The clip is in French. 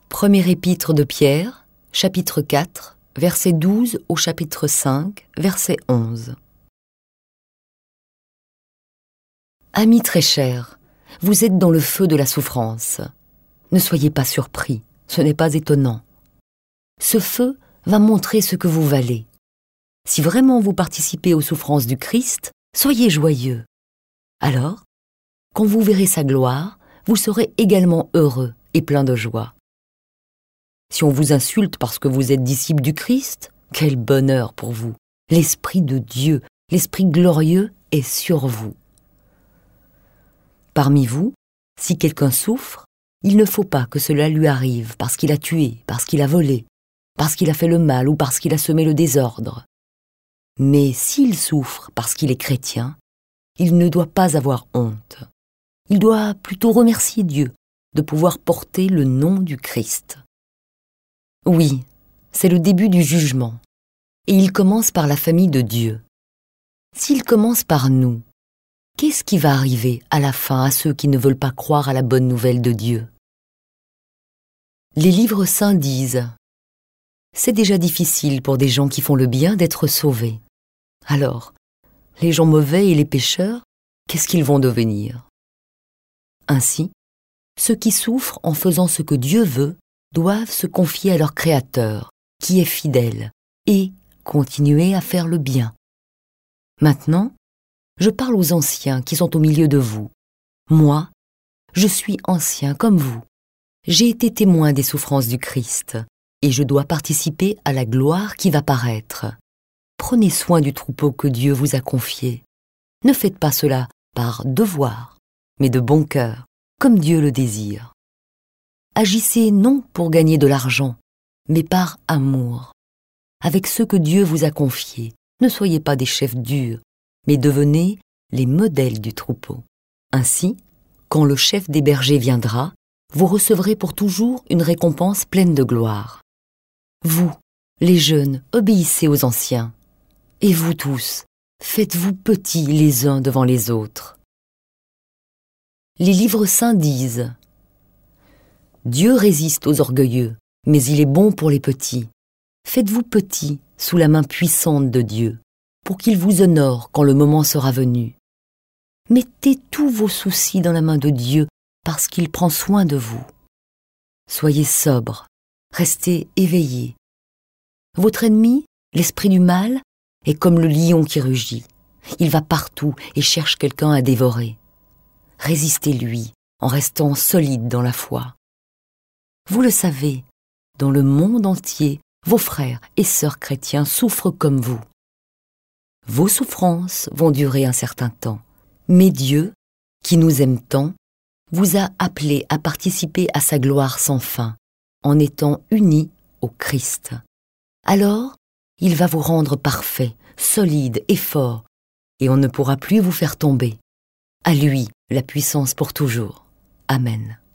Premier épître de Pierre, chapitre 4, verset 12 au chapitre 5, verset 11. Amis très chers, vous êtes dans le feu de la souffrance. Ne soyez pas surpris, ce n'est pas étonnant. Ce feu va montrer ce que vous valez. Si vraiment vous participez aux souffrances du Christ, soyez joyeux. Alors, quand vous verrez sa gloire, vous serez également heureux et plein de joie. Si on vous insulte parce que vous êtes disciple du Christ, quel bonheur pour vous! L'Esprit de Dieu, l'Esprit glorieux est sur vous. Parmi vous, si quelqu'un souffre, il ne faut pas que cela lui arrive parce qu'il a tué, parce qu'il a volé, parce qu'il a fait le mal ou parce qu'il a semé le désordre. Mais s'il souffre parce qu'il est chrétien, il ne doit pas avoir honte. Il doit plutôt remercier Dieu de pouvoir porter le nom du Christ. Oui, c'est le début du jugement, et il commence par la famille de Dieu. S'il commence par nous, qu'est-ce qui va arriver à la fin à ceux qui ne veulent pas croire à la bonne nouvelle de Dieu? Les livres saints disent « C'est déjà difficile pour des gens qui font le bien d'être sauvés. Alors, les gens mauvais et les pécheurs, qu'est-ce qu'ils vont devenir ?» Ainsi, ceux qui souffrent en faisant ce que Dieu veut doivent se confier à leur Créateur, qui est fidèle, et continuer à faire le bien. Maintenant, je parle aux anciens qui sont au milieu de vous. Moi, je suis ancien comme vous. J'ai été témoin des souffrances du Christ, et je dois participer à la gloire qui va paraître. Prenez soin du troupeau que Dieu vous a confié. Ne faites pas cela par devoir, mais de bon cœur, comme Dieu le désire. Agissez non pour gagner de l'argent, mais par amour. Avec ceux que Dieu vous a confiés, ne soyez pas des chefs durs, mais devenez les modèles du troupeau. Ainsi, quand le chef des bergers viendra, vous recevrez pour toujours une récompense pleine de gloire. Vous, les jeunes, obéissez aux anciens. Et vous tous, faites-vous petits les uns devant les autres. Les livres saints disent « Dieu résiste aux orgueilleux, mais il est bon pour les petits. Faites-vous petits sous la main puissante de Dieu, pour qu'il vous honore quand le moment sera venu. Mettez tous vos soucis dans la main de Dieu, parce qu'il prend soin de vous. Soyez sobres, restez éveillés. Votre ennemi, l'esprit du mal, est comme le lion qui rugit. Il va partout et cherche quelqu'un à dévorer. Résistez-lui en restant solide dans la foi. Vous le savez, dans le monde entier, vos frères et sœurs chrétiens souffrent comme vous. Vos souffrances vont durer un certain temps, mais Dieu, qui nous aime tant, vous a appelés à participer à sa gloire sans fin, en étant unis au Christ. Alors, il va vous rendre parfait, solide et fort, et on ne pourra plus vous faire tomber. À lui, la puissance pour toujours. Amen.